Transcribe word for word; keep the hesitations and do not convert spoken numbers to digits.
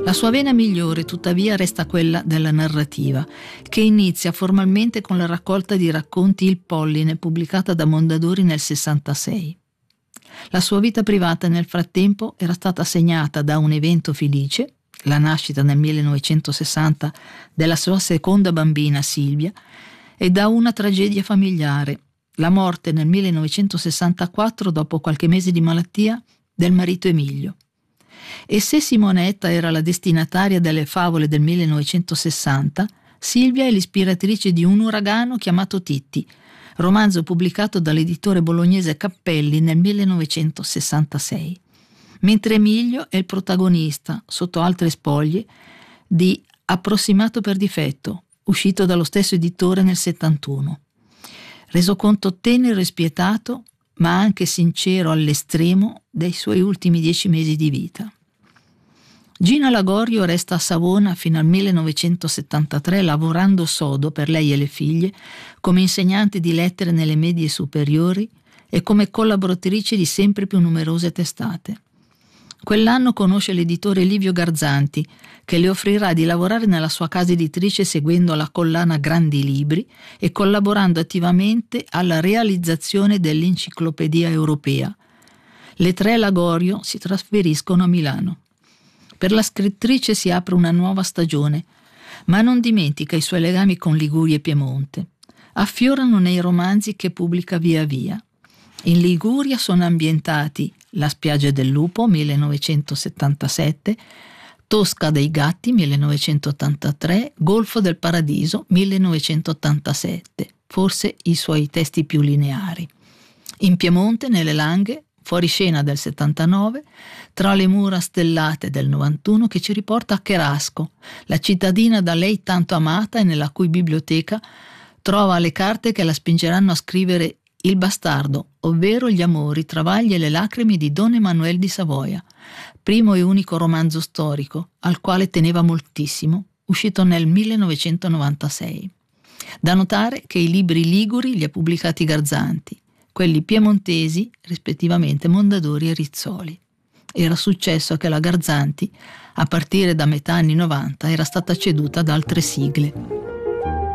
La sua vena migliore, tuttavia, resta quella della narrativa, che inizia formalmente con la raccolta di racconti Il Polline, pubblicata da Mondadori nel sessantasei. La sua vita privata nel frattempo era stata segnata da un evento felice, la nascita nel millenovecentosessanta della sua seconda bambina Silvia, e da una tragedia familiare, la morte nel millenovecentosessantaquattro, dopo qualche mese di malattia, del marito Emilio. E se Simonetta era la destinataria delle favole del millenovecentosessanta, Silvia è l'ispiratrice di Un uragano chiamato Titti, romanzo pubblicato dall'editore bolognese Cappelli nel millenovecentosessantasei, mentre Emilio è il protagonista, sotto altre spoglie, di Approssimato per difetto, uscito dallo stesso editore nel settantuno. Resoconto tenero e spietato, ma anche sincero all'estremo, dei suoi ultimi dieci mesi di vita. Gina Lagorio resta a Savona fino al millenovecentosettantatré, lavorando sodo per lei e le figlie come insegnante di lettere nelle medie superiori e come collaboratrice di sempre più numerose testate. Quell'anno conosce l'editore Livio Garzanti, che le offrirà di lavorare nella sua casa editrice seguendo la collana Grandi Libri e collaborando attivamente alla realizzazione dell'Enciclopedia Europea. Le tre Lagorio si trasferiscono a Milano. Per la scrittrice si apre una nuova stagione, ma non dimentica i suoi legami con Liguria e Piemonte. Affiorano nei romanzi che pubblica via via. In Liguria sono ambientati La spiaggia del lupo, millenovecentosettantasette, Tosca dei gatti, millenovecentottantatré, Golfo del Paradiso, millenovecentottantasette, forse i suoi testi più lineari. In Piemonte, nelle Langhe, Fuoriscena del settantanove, Tra le mura stellate del novantuno, che ci riporta a Cherasco, la cittadina da lei tanto amata e nella cui biblioteca trova le carte che la spingeranno a scrivere Il bastardo, ovvero gli amori, i travagli e le lacrime di Don Emanuele di Savoia, primo e unico romanzo storico, al quale teneva moltissimo, uscito nel millenovecentonovantasei. Da notare che i libri liguri li ha pubblicati Garzanti, quelli piemontesi rispettivamente Mondadori e Rizzoli. Era successo che la Garzanti, a partire da metà anni novanta, era stata ceduta da altre sigle.